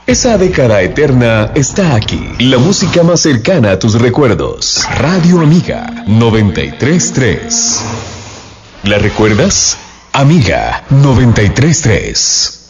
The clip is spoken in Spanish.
Esa década eterna está aquí. La música más cercana a tus recuerdos. Radio Amiga 93.3. ¿La recuerdas? Amiga 93.3.